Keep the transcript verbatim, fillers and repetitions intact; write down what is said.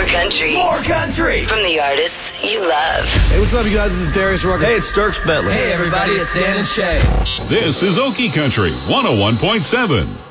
country. More country. From the artists you love. Hey, what's up, you guys? This is Darius Rucker. Hey, it's Dierks Bentley. Hey, everybody, it's Dan and Shay. This is Okie Country one oh one point seven.